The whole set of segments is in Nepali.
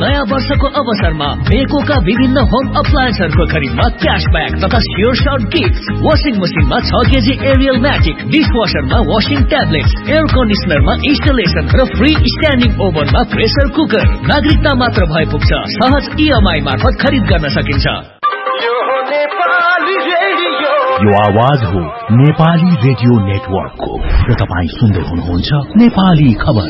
नयाँ वर्षको अवसरमा बेकोका विभिन्न होम अप्लायन्सहरूको खरिदमा क्याशब्याक तथा स्योर सर्ट गिफ्ट। वाशिङ मसिनमा 6 KG Ariel magic, डिसवासरमा washing tablets, air कन्डिसनरमा installation र फ्री स्ट्यान्डिङ ओभनमा प्रेसर कुकर। नागरिकता मात्र भए पुग्छ। सहज EMI मार्फत खरिद गर्न सकिन्छ। यो आवाज हो नेपाली रेडियो नेटवर्कको र तपाईं सुन्दै हुनुहुन्छ नेपाली खबर।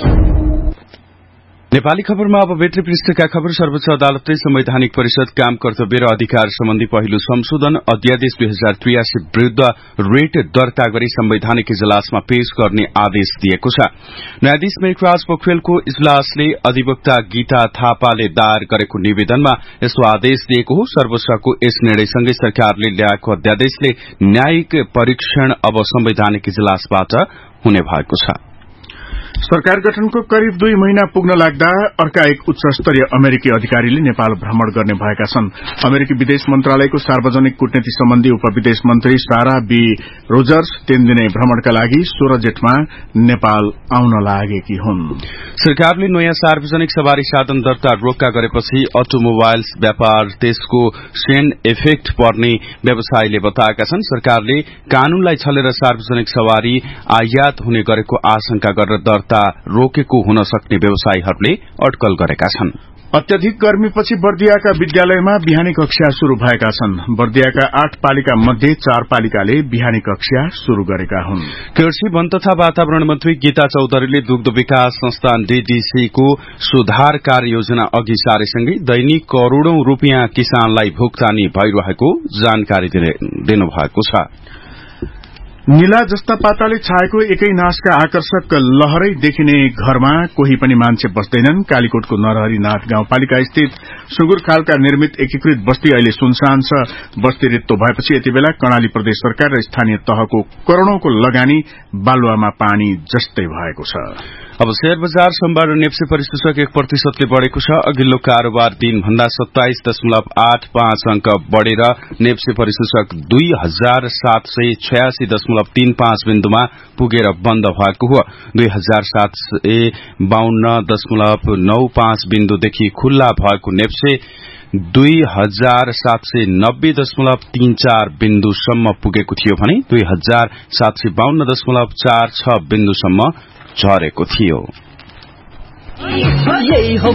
नेपाली खबरमा अब भित्री पृष्ठका खबर। सर्वोच्च अदालतले संवैधानिक परिषद काम कर्तव्य र अधिकार सम्बन्धी पहिलो संशोधन अध्यादेश 2083 विरूद्ध रेट दर्ता गरी संवैधानिक इजलासमा पेश गर्ने आदेश दिएको छ। न्यायाधीश मेघराज पोखरेलको इजलासले अधिवक्ता गीता थापाले दायर गरेको निवेदनमा यस्तो आदेश दिएको हो। सर्वोच्चको यस निर्णयसँगै सरकारले ल्याएको अध्यादेशले न्यायिक परीक्षण अब संवैधानिक इजलासबाट हुने भएको छ। सरकार गठनको करिब 2 महिना पुग्न लाग्दा अर्का एक उच्च स्तरीय अमेरिकी अधिकारीले नेपाल भ्रमण गर्ने भएका छन्। अमेरिकी विदेश मन्त्रालयको सार्वजनिक कूटनीति सम्बन्धी उपविदेश मन्त्री सारा बी रोजर्स 3 दिने भ्रमणका लागि 16 जेठमा नेपाल आउन लागेकी हुन्। सरकारले नयाँ सार्वजनिक सवारी साधन दर्ता रोक्का गरेपछि अटोमोबाइल्स व्यापार त्यसको सेन इफेक्ट पर्ने व्यवसायीले बताएका छन्। सरकारले कानूनलाई छलेर सार्वजनिक सवारी आयात हुने गरेको आशंका गरेर दर्ता रोकेको हुन सक्ने व्यवसायीहरूले अड्कल गरेका छन्। अत्यधिक गर्मीपछि बर्दियाका विद्यालयमा बिहानी कक्षा शुरू भएका छन्। बर्दियाका 8 पालिका मध्ये 4 पालिकाले बिहानी कक्षा शुरू गरेका हुन्। कृषि वन तथा वातावरण मन्त्री गीता चौधरीले दुग्ध विकास संस्थान DDC को सुधार कार्य योजना अघि सारेसँगै दैनिक करोड़ौं रूपियाँ किसानलाई भुक्तानी भइरहेको जानकारी दिनुभएको छ। नीला जस्ता पाताले छाएको एकै नासका आकर्षक लहरै देखिने घरमा कोही पनि मान्छे बस्दैनन्। कालीकोटको नरहरी नाथ गाउँपालिका स्थित सुगुरखालका निर्मित एकीकृत बस्ती अहिले सुनसान छ। बस्ती रित्तो भएपछि यति बेला कर्णाली प्रदेश सरकार र स्थानीय तहको करोड़ौंको लगानी बालुवामा पानी जस्तै भएको छ। अब शेयर बजार सोमबार नेप्से परिसूचक 1% ले बढ़ेको छ। अघिल्लो कारोबार दिन भन्दा 27.85 अंक बढ़ेर नेप्से परिसूचक 2786.35 बिन्दुमा पुगेर बन्द भएको हो। 2752.95 बिन्दुदेखि खुल्ला भएको नेप्से 2790.34 बिन्दुसम्म पुगेको थियो भने 2752.46 बिन्दुसम्म झरेको थियो। यही हो